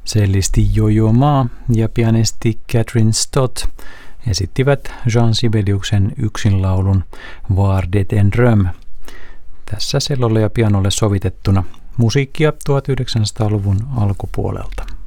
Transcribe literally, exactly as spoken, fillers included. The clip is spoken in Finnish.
Cellisti Jojo Ma ja pianisti Catherine Stott esittivät Jean Sibeliuksen yksinlaulun Var det en dröm. Tässä sellolle ja pianolle sovitettuna musiikkia tuhatyhdeksänsataaluvun alkupuolelta.